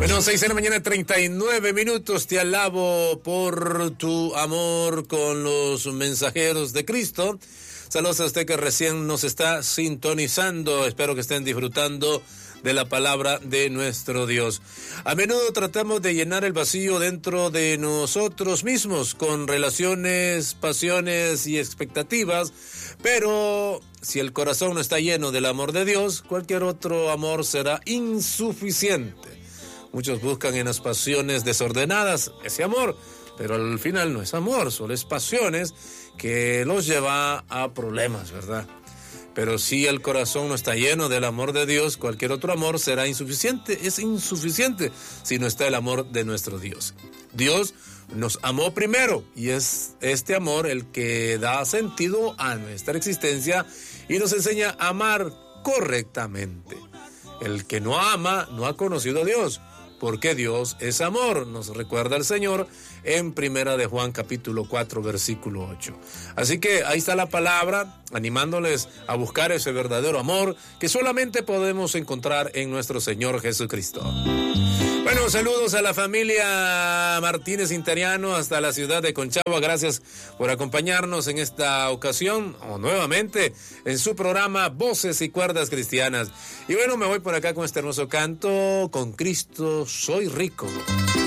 Bueno, 6 de la mañana, 39 minutos. Te alabo por tu amor con los mensajeros de Cristo. Saludos a usted que recién nos está sintonizando. Espero que estén disfrutando de la palabra de nuestro Dios. A menudo tratamos de llenar el vacío dentro de nosotros mismos con relaciones, pasiones y expectativas, pero si el corazón no está lleno del amor de Dios, cualquier otro amor será insuficiente. Muchos buscan en las pasiones desordenadas ese amor, pero al final no es amor, solo es pasiones que los lleva a problemas, ¿verdad? Pero si el corazón no está lleno del amor de Dios, cualquier otro amor será insuficiente. Es insuficiente si no está el amor de nuestro Dios. Dios nos amó primero y es este amor el que da sentido a nuestra existencia y nos enseña a amar correctamente. El que no ama no ha conocido a Dios, porque Dios es amor, nos recuerda el Señor en Primera de Juan capítulo 4 versículo 8. Así que ahí está la palabra, animándoles a buscar ese verdadero amor que solamente podemos encontrar en nuestro Señor Jesucristo. Bueno, saludos a la familia Martínez Interiano hasta la ciudad de Conchagua. Gracias por acompañarnos en esta ocasión o nuevamente en su programa Voces y Cuerdas Cristianas. Y bueno, me voy por acá con este hermoso canto, Con Cristo soy rico.